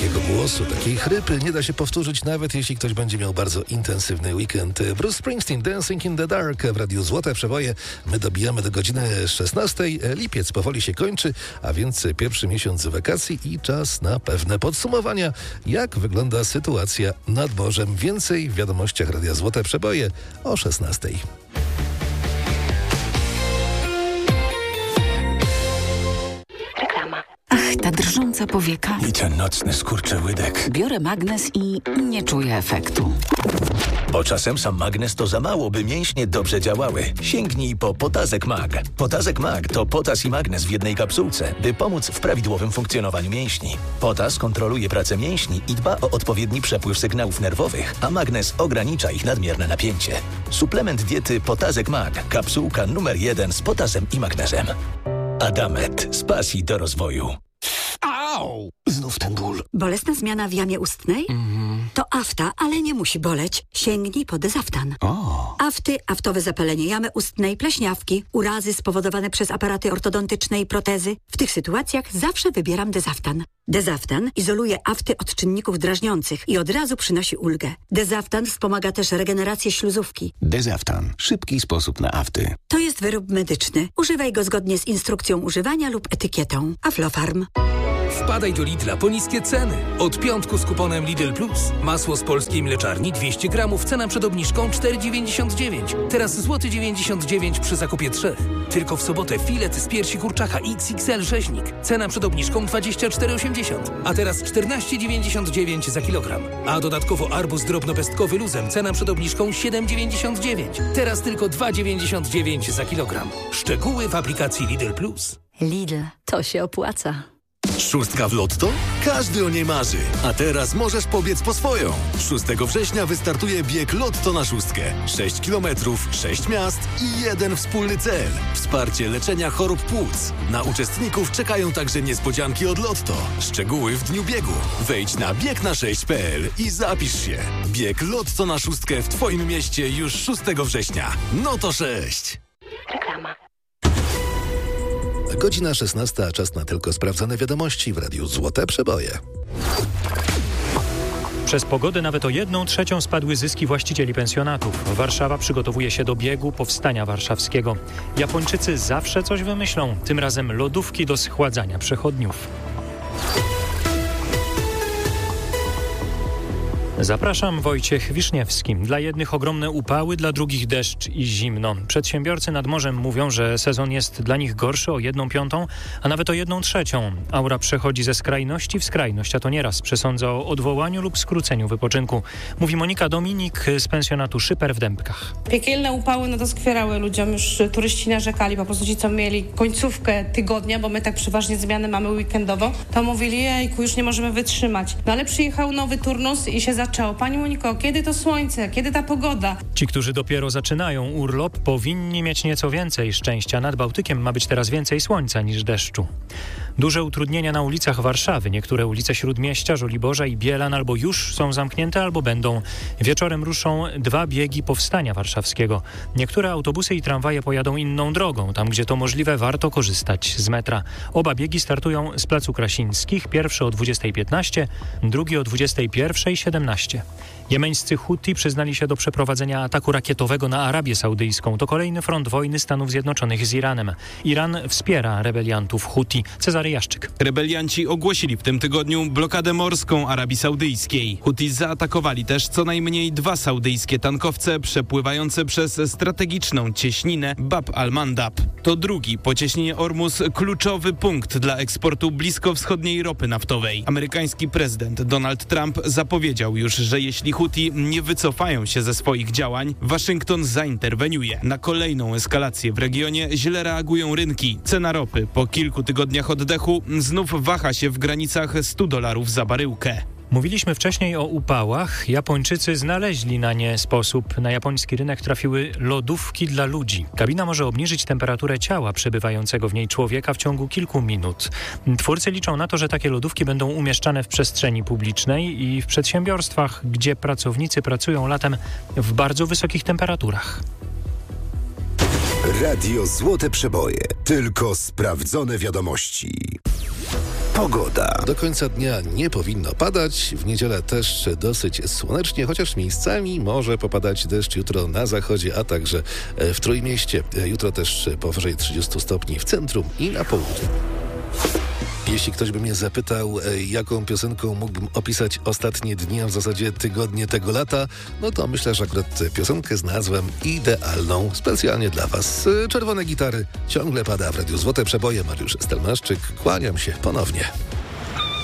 Takiego głosu, takiej chrypy nie da się powtórzyć, nawet jeśli ktoś będzie miał bardzo intensywny weekend. Bruce Springsteen, Dancing in the Dark w Radiu Złote Przeboje. My dobijamy do godziny 16. Lipiec powoli się kończy, a więc pierwszy miesiąc wakacji i czas na pewne podsumowania. Jak wygląda sytuacja nad morzem? Więcej w wiadomościach Radia Złote Przeboje o 16. Ach, ta drżąca powieka. I ten nocny skurczyłydek. Biorę magnes i nie czuję efektu. Bo czasem sam magnes to za mało, by mięśnie dobrze działały. Sięgnij po Potazek Mag. Potazek Mag to potas i magnes w jednej kapsułce, by pomóc w prawidłowym funkcjonowaniu mięśni. Potas kontroluje pracę mięśni i dba o odpowiedni przepływ sygnałów nerwowych, a magnes ogranicza ich nadmierne napięcie. Suplement diety Potazek Mag. Kapsułka numer 1 z potasem i magnezem. Adamet. Z pasji do rozwoju. Au! Znów ten ból. Bolesna zmiana w jamie ustnej? To afta, ale nie musi boleć. Sięgnij po Dezaftan. Afty, aftowe zapalenie jamy ustnej, pleśniawki, urazy spowodowane przez aparaty ortodontyczne i protezy. W tych sytuacjach zawsze wybieram Dezaftan. Dezaftan izoluje afty od czynników drażniących i od razu przynosi ulgę. Dezaftan wspomaga też regenerację śluzówki. Dezaftan. Szybki sposób na afty. To jest wyrób medyczny. Używaj go zgodnie z instrukcją używania lub etykietą. Aflofarm. Wpadaj do Lidla po niskie ceny. Od piątku z kuponem Lidl Plus. Masło z polskiej mleczarni 200 gramów, cena przed obniżką 4,99. Teraz złoty 99 przy zakupie 3. Tylko w sobotę filet z piersi kurczaka XXL rzeźnik. Cena przed obniżką 24,80. A teraz 14,99 za kilogram. A dodatkowo arbuz drobnopestkowy luzem. Cena przed obniżką 7,99. Teraz tylko 2,99 za kilogram. Szczegóły w aplikacji Lidl Plus. Lidl. To się opłaca. Szóstka w Lotto? Każdy o niej marzy. A teraz możesz pobiec po swoją. 6 września wystartuje bieg Lotto na szóstkę. 6 kilometrów, 6 miast i jeden wspólny cel. Wsparcie leczenia chorób płuc. Na uczestników czekają także niespodzianki od Lotto. Szczegóły w dniu biegu. Wejdź na biegna6.pl i zapisz się. Bieg Lotto na szóstkę w Twoim mieście już 6 września. No to 6. Reklama. Godzina 16, a czas na tylko sprawdzone wiadomości w Radiu Złote Przeboje. Przez pogodę nawet o 1/3 spadły zyski właścicieli pensjonatów. Warszawa przygotowuje się do biegu powstania warszawskiego. Japończycy zawsze coś wymyślą, tym razem lodówki do schładzania przechodniów. Zapraszam, Wojciech Wiszniewski. Dla jednych ogromne upały, dla drugich deszcz i zimno. Przedsiębiorcy nad morzem mówią, że sezon jest dla nich gorszy o 1/5, a nawet o 1/3. Aura przechodzi ze skrajności w skrajność, a to nieraz przesądza o odwołaniu lub skróceniu wypoczynku. Mówi Monika Dominik z pensjonatu Szyper w Dębkach. Piekielne upały doskwierały ludziom, już turyści narzekali, po prostu ci, co mieli końcówkę tygodnia, bo my tak przeważnie zmiany mamy weekendowo, to mówili, jejku, już nie możemy wytrzymać. No ale przyjechał nowy turnus i się zaczęło. Pani Moniko, kiedy to słońce, kiedy ta pogoda? Ci, którzy dopiero zaczynają urlop, powinni mieć nieco więcej szczęścia. Nad Bałtykiem ma być teraz więcej słońca niż deszczu. Duże utrudnienia na ulicach Warszawy. Niektóre ulice Śródmieścia, Żoliborza i Bielan albo już są zamknięte, albo będą. Wieczorem ruszą 2 biegi powstania warszawskiego. Niektóre autobusy i tramwaje pojadą inną drogą. Tam, gdzie to możliwe, warto korzystać z metra. Oba biegi startują z Placu Krasińskich. Pierwszy o 20:15, drugi o 21:17. Jemeńscy Huti przyznali się do przeprowadzenia ataku rakietowego na Arabię Saudyjską. To kolejny front wojny Stanów Zjednoczonych z Iranem. Iran wspiera rebeliantów Huti. Cezary Jaszczyk. Rebelianci ogłosili w tym tygodniu blokadę morską Arabii Saudyjskiej. Huti zaatakowali też co najmniej 2 saudyjskie tankowce przepływające przez strategiczną cieśninę Bab al-Mandab. To drugi po cieśninie Ormus kluczowy punkt dla eksportu bliskowschodniej ropy naftowej. Amerykański prezydent Donald Trump zapowiedział już, że jeśli Huti nie wycofają się ze swoich działań, Waszyngton zainterweniuje. Na kolejną eskalację w regionie źle reagują rynki. Cena ropy po kilku tygodniach oddechu znów waha się w granicach $100 za baryłkę. Mówiliśmy wcześniej o upałach. Japończycy znaleźli na nie sposób. Na japoński rynek trafiły lodówki dla ludzi. Kabina może obniżyć temperaturę ciała przebywającego w niej człowieka w ciągu kilku minut. Twórcy liczą na to, że takie lodówki będą umieszczane w przestrzeni publicznej i w przedsiębiorstwach, gdzie pracownicy pracują latem w bardzo wysokich temperaturach. Radio Złote Przeboje. Tylko sprawdzone wiadomości. Pogoda. Do końca dnia nie powinno padać, w niedzielę też dosyć słonecznie, chociaż miejscami może popadać deszcz jutro na zachodzie, a także w Trójmieście. Jutro też powyżej 30 stopni w centrum i na południu. Jeśli ktoś by mnie zapytał, jaką piosenką mógłbym opisać ostatnie dni, a w zasadzie tygodnie tego lata, no to myślę, że akurat piosenkę znalazłem idealną, specjalnie dla Was. Czerwone gitary, ciągle pada w Radiu Złote Przeboje. Mariusz Stelmaszczyk, kłaniam się ponownie.